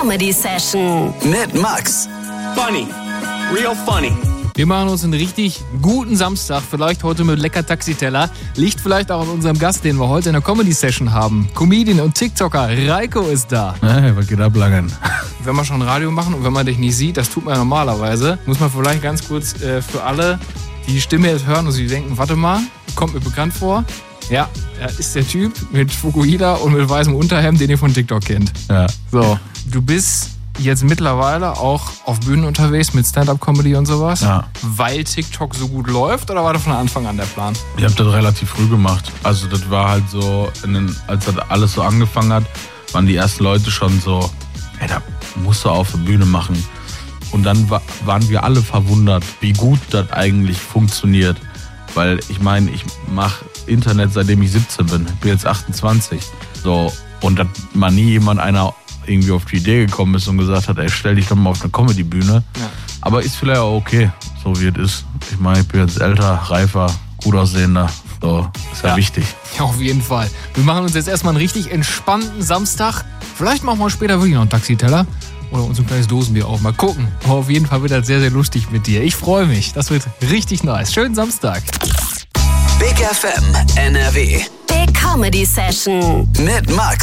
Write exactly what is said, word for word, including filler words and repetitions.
Comedy Session mit Max. Funny. Real funny. Wir machen uns einen richtig guten Samstag, vielleicht heute mit lecker Taxiteller. Liegt vielleicht auch an unserem Gast, den wir heute in der Comedy-Session haben. Comedian und TikToker Reiko ist da. Hey, was geht ab, Langen? Wenn wir schon Radio machen und wenn man dich nicht sieht, das tut man ja normalerweise, muss man vielleicht ganz kurz äh, für alle, die die Stimme jetzt hören und sie denken, warte mal, kommt mir bekannt vor. Ja, er ist der Typ mit Fukuhila und mit weißem Unterhemd, den ihr von TikTok kennt. Ja. So, du bist jetzt mittlerweile auch auf Bühnen unterwegs mit Stand-Up-Comedy und sowas, Ja. weil TikTok so gut läuft, oder war das von Anfang an der Plan? Ich habe das relativ früh gemacht. Also das war halt so, in den, als das alles so angefangen hat, waren die ersten Leute schon so, ey, da musst du auf der Bühne machen. Und dann wa- waren wir alle verwundert, wie gut das eigentlich funktioniert. Weil ich meine, ich mache Internet, seitdem ich siebzehn bin. Ich bin jetzt achtundzwanzig. So, und dass mal nie jemand einer irgendwie auf die Idee gekommen ist und gesagt hat, ey, stell dich doch mal auf eine Comedy-Bühne. Ja. Aber ist vielleicht auch okay, so wie es ist. Ich meine, ich bin jetzt älter, reifer, gut aussehender. So, ist ja, Ja. wichtig. Ja, auf jeden Fall. Wir machen uns jetzt erstmal einen richtig entspannten Samstag. Vielleicht machen wir später wirklich noch einen Taxiteller oder uns ein kleines Dosenbier auf. Mal gucken. Aber auf jeden Fall wird das sehr, sehr lustig mit dir. Ich freue mich. Das wird richtig nice. Schönen Samstag. Big F M N R W Big Comedy Session mit Max.